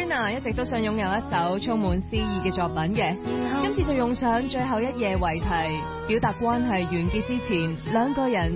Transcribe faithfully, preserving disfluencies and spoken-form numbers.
娟啊，一直都想擁有一首充滿詩意嘅作品嘅，今次就用上最後一夜為題，表達關係完結之前兩個人